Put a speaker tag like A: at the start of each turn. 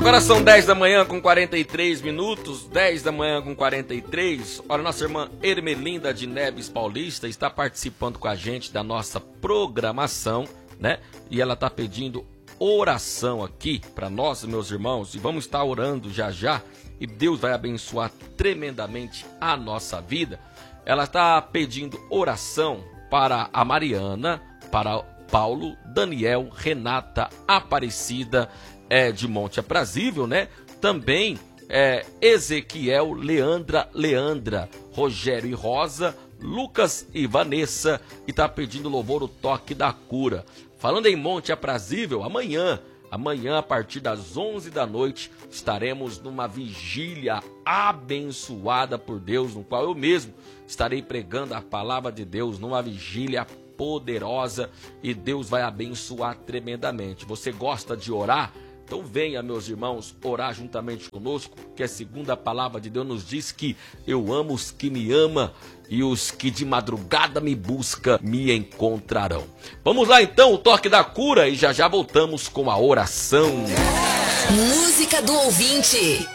A: Agora são 10 da manhã com 43 minutos, 10 da manhã com 43. Olha, nossa irmã Ermelinda de Neves Paulista está participando com a gente da nossa programação, né? E ela está pedindo oração aqui para nós, meus irmãos, e vamos estar orando já já, e Deus vai abençoar tremendamente a nossa vida. Ela está pedindo oração para a Mariana, para Paulo, Daniel, Renata, Aparecida, de Monte Aprazível, né? Também Ezequiel, Leandra, Rogério e Rosa, Lucas e Vanessa, e tá pedindo louvor o toque da cura. Falando em Monte Aprazível, amanhã a partir das 11 da noite, estaremos numa vigília abençoada por Deus, no qual eu mesmo estarei pregando a palavra de Deus, numa vigília poderosa, e Deus vai abençoar tremendamente. Você gosta de orar? Então venha, meus irmãos, orar juntamente conosco, que a segunda palavra de Deus nos diz que eu amo os que me amam, e os que de madrugada me buscam me encontrarão. Vamos lá então, o toque da cura, e já já voltamos com a oração.
B: Música do ouvinte.